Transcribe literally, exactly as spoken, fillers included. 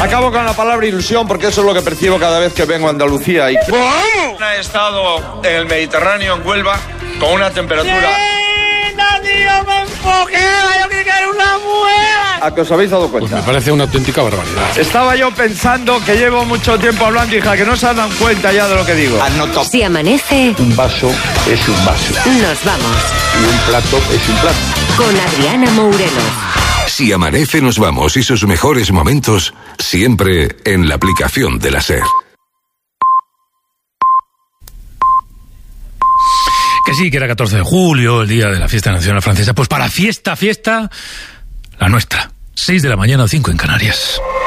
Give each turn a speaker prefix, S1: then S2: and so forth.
S1: Acabo con la palabra ilusión porque eso es lo que percibo cada vez que vengo a Andalucía. Y...
S2: He estado en el Mediterráneo, en Huelva, con una temperatura...
S3: Tío, me enfoqué, yo que quiero una mujer.
S1: ¿A que os habéis dado cuenta?
S4: Pues me parece una auténtica barbaridad.
S1: Estaba yo pensando que llevo mucho tiempo hablando, hija, que no se dan cuenta ya de lo que digo.
S5: Si amanece,
S6: Un vaso es un vaso
S5: nos vamos.
S6: y un plato es un plato.
S5: Con Adriana Mourelo.
S7: Si amanece, nos vamos y sus mejores momentos siempre en la aplicación de la SER.
S4: Que sí, que era catorce de julio, el día de la fiesta nacional francesa. Pues para fiesta, fiesta, la nuestra. seis de la mañana, cinco en Canarias.